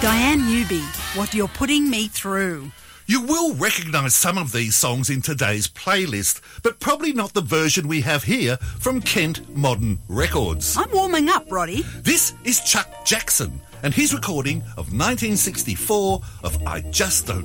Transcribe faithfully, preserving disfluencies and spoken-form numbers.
Diane Newby, What You're Putting Me Through. You will recognise some of these songs in today's playlist, but probably not the version we have here from Kent Modern Records. I'm warming up, Roddy. This is Chuck Jackson and his recording of nineteen sixty-four of I Just Don't